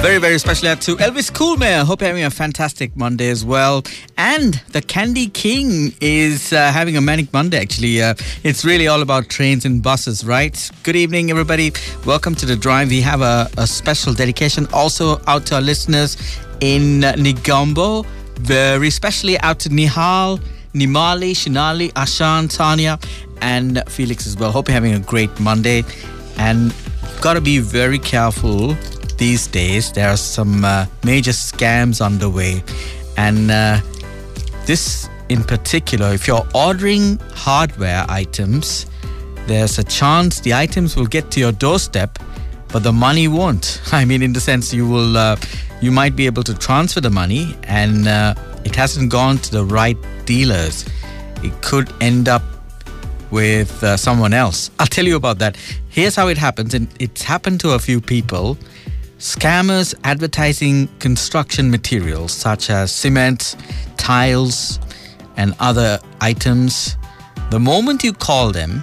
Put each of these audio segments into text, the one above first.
Very, very special out to Elvis Coolmare. Hope you're having a fantastic Monday as well. And the Candy King is having a manic Monday, actually. It's really all about trains and buses, right? Good evening, everybody. Welcome to The Drive. We have a special dedication also out to our listeners in Negombo. Very specially out to Nihal, Nimali, Shinali, Ashan, Tanya, and Felix as well. Hope you're having a great Monday. And you've got to be very careful these days. There are some major scams underway. And this in particular, if you're ordering hardware items, there's a chance the items will get to your doorstep, but the money won't. I mean, in the sense you might be able to transfer the money and it hasn't gone to the right dealers. It could end up with someone else. I'll tell you about that. Here's how it happens, and it's happened to a few people. Scammers advertising construction materials such as cement, tiles, and other items. The moment you call them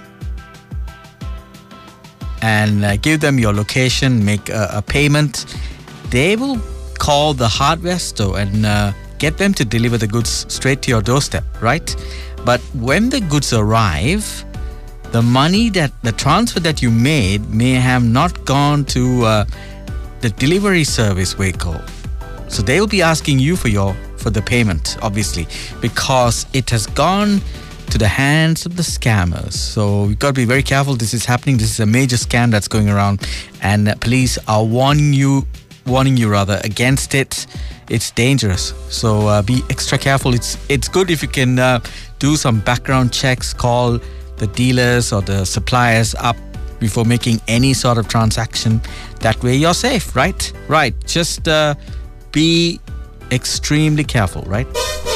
and give them your location, make a payment, they will call the hardware store and get them to deliver the goods straight to your doorstep, right? But when the goods arrive, the money the transfer that you made may have not gone to the delivery service vehicle. So they will be asking you for the payment, obviously, because it has gone to the hands of the scammers. So you've got to be very careful. This is happening. This is a major scam that's going around, and police are warning you against it. It's dangerous. So be extra careful. It's good if you can do some background checks, call the dealers or the suppliers up before making any sort of transaction. That way you're safe, right? Right. Just be extremely careful, right?